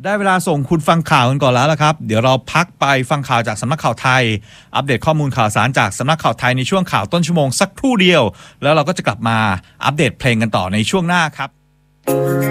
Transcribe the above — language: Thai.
ได้เวลาส่งคุณฟังข่าวกันก่อนแล้วละครับเดี๋ยวเราพักไปฟังข่าวจากสำนักข่าวไทยอัปเดตข้อมูลข่าวสารจากสำนักข่าวไทยในช่วงข่าวต้นชั่วโมงสักครู่เดียวแล้วเราก็จะกลับมาอัปเดตเพลงกันต่อในช่วงหน้าครับ